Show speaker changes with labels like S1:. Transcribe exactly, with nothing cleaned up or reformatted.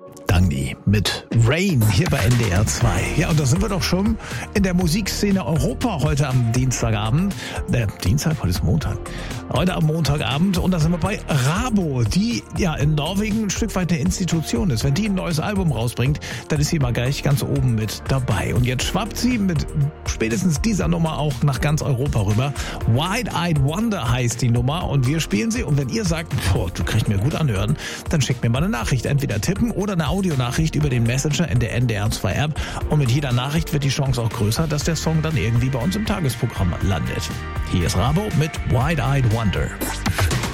S1: Dagny mit Rain hier bei N D R zwei. Ja, und da sind wir doch schon in der Musikszene Europa heute am Dienstagabend. Äh, Dienstag? Heute ist Montag. Heute am Montagabend. Und da sind wir bei Rabo, die ja in Norwegen ein Stück weit eine Institution ist. Wenn die ein neues Album rausbringt, dann ist sie mal gleich ganz oben mit dabei. Und jetzt schwappt sie mit spätestens dieser Nummer auch nach ganz Europa rüber. Wide-Eyed Wonder heißt die Nummer und wir spielen sie. Und wenn ihr sagt, boah, du kriegst mir gut anhören, dann schickt mir mal eine Nachricht. Entweder tippen oder eine Audionachricht über den Messenger in der N D R zwei App. Und mit jeder Nachricht wird die Chance auch größer, dass der Song dann irgendwie bei uns im Tagesprogramm landet. Hier ist Rabo mit Wide-Eyed Wonder.